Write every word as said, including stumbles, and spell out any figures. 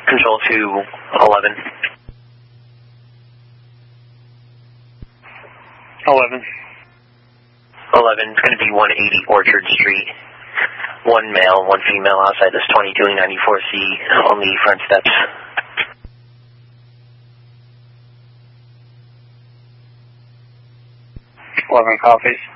Control to eleven. eleven. eleven, it's going to be one eighty Orchard Street. One male, one female outside this twenty-two ninety-four C on the front steps. eleven copies.